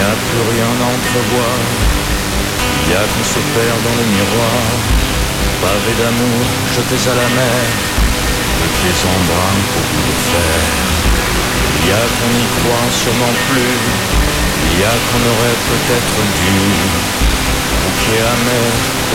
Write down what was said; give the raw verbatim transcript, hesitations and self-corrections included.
n'y a plus rien à entrevoir, il y a qu'on se perd dans le miroir, pavé d'amour jetés à la mer, de pieds en bras au bout de fer. Il y a qu'on n'y croit sûrement plus, il y a qu'on aurait peut-être dû, au pied amer